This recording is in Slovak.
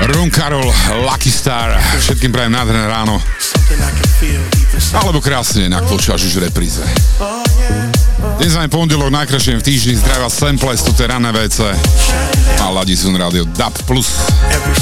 Ron Carroll, Lucky Star, všetkým prajem nádherné ráno. Alebo krásne, ak počúvaš už repríze. Dnes máme pondelok, najkrajšie v týždni, zdravia Samples, toto je Ranné WC a Ladisson Radio DAB+.